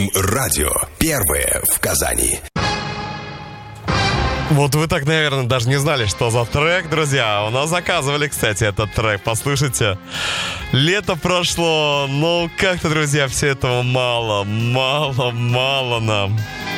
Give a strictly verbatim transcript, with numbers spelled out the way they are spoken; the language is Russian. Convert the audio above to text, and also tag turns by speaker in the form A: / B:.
A: М-радио. Первое в Казани.
B: Вот вы так, наверное, даже не знали, что за трек, друзья. У нас заказывали, кстати, этот трек. Послушайте. Лето прошло, но как-то, друзья, все этого мало, мало, мало нам.